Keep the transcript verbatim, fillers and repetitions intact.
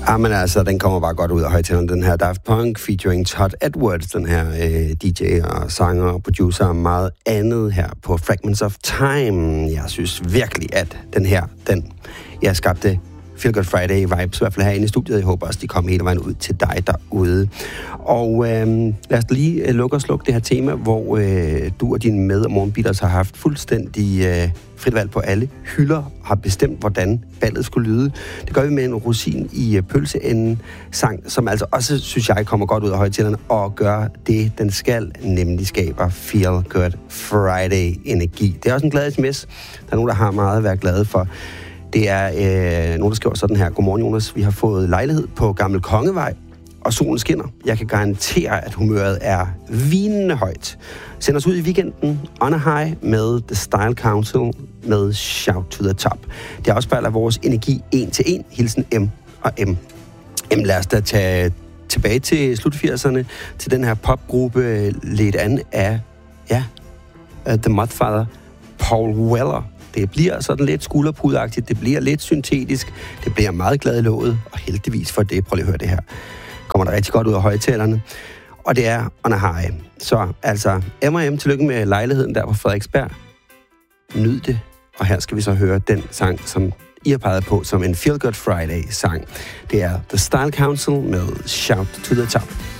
Ah, men altså, den kommer bare godt ud af højtaleren, den her Daft Punk featuring Todd Edwards, den her øh, D J og sanger og producer og meget andet her på Fragments of Time. Jeg synes virkelig, at den her, den, jeg skabte Feel Good Friday vibes, i hvert fald herinde i studiet. Jeg håber også, de kom hele vejen ud til dig derude. Og øh, lad os lige øh, lukke og slukke det her tema, hvor øh, du og dine med- og morgenbeaters har haft fuldstændig øh, frit valg på alle hylder, har bestemt, hvordan ballet skulle lyde. Det gør vi med en rosin i øh, pølseenden sang, som altså også, synes jeg, kommer godt ud af højtalerne og gør det, den skal, nemlig skaber Feel Good Friday-energi. Det er også en glad sms. Der er nogen, der har meget at være glade for. Det er øh, nogen, der skriver sådan her. Godmorgen, Jonas. Vi har fået lejlighed på Gammel Kongevej, og solen skinner. Jeg kan garantere, at humøret er vinende højt. Send os ud i weekenden on a high med The Style Council med Shout to the Top. Det afspejler vores energi en til en. Hilsen M og M. Jamen, lad os da tage tilbage til slut firserne, til den her popgruppe ledt an af, ja, uh, The Mudfather, Paul Weller. Det bliver sådan lidt skulderpudagtigt, det bliver lidt syntetisk, det bliver meget glad i låget, og heldigvis for det, prøv lige at høre det her, kommer der rigtig godt ud af højtalerne, og det er on a high. Så altså, M og M, tillykke med lejligheden der på Frederiksberg. Nyd det, og her skal vi så høre den sang, som I har peget på som en Feel Good Friday sang. Det er The Style Council med Shout to the Top.